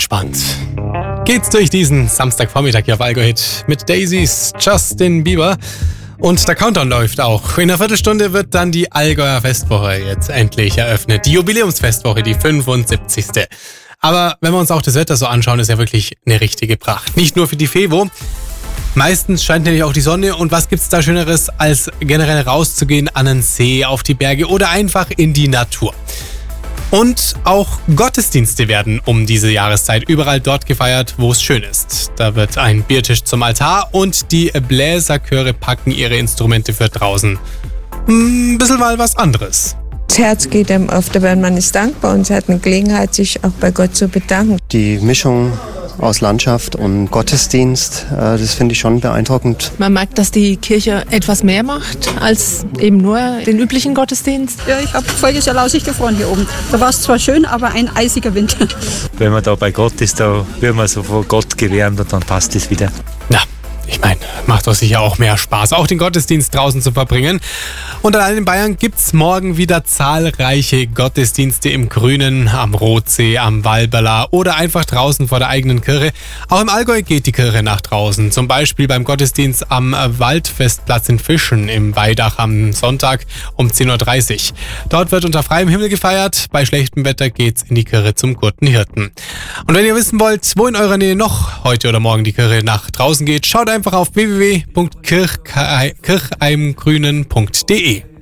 entspannt geht's durch diesen Samstagvormittag hier auf Allgäu Hit mit Daisys Justin Bieber. Und der Countdown läuft auch. In einer Viertelstunde wird dann die Allgäuer Festwoche jetzt endlich eröffnet. Die Jubiläumsfestwoche, die 75. Aber wenn wir uns auch das Wetter so anschauen, ist ja wirklich eine richtige Pracht. Nicht nur für die Fevo. Meistens scheint nämlich auch die Sonne. Und was gibt's da Schöneres, als generell rauszugehen an den See, auf die Berge oder einfach in die Natur? Und auch Gottesdienste werden um diese Jahreszeit überall dort gefeiert, wo es schön ist. Da wird ein Biertisch zum Altar und die Bläserchöre packen ihre Instrumente für draußen. Ein bisschen mal was anderes. Das Herz geht einem öfter, weil man ist dankbar und hat eine Gelegenheit, sich auch bei Gott zu bedanken. Die Mischung aus Landschaft und Gottesdienst, das finde ich schon beeindruckend. Man merkt, dass die Kirche etwas mehr macht als eben nur den üblichen Gottesdienst. Ja, ich habe voriges Jahr lausig gefroren hier oben. Da war es zwar schön, aber ein eisiger Winter. Wenn man da bei Gott ist, da wird man so vor Gott gewärmt und dann passt es wieder. Ja, ich meine, macht doch sicher auch mehr Spaß, auch den Gottesdienst draußen zu verbringen. Und allein in Bayern gibt's morgen wieder zahlreiche Gottesdienste im Grünen, am Rotsee, am Walberla oder einfach draußen vor der eigenen Kirche. Auch im Allgäu geht die Kirche nach draußen, zum Beispiel beim Gottesdienst am Waldfestplatz in Fischen im Weidach am Sonntag um 10.30 Uhr. Dort wird unter freiem Himmel gefeiert, bei schlechtem Wetter geht's in die Kirche zum Guten Hirten. Und wenn ihr wissen wollt, wo in eurer Nähe noch heute oder morgen die Kirche nach draußen geht, schaut einfach auf www.kircheimgrünen.de.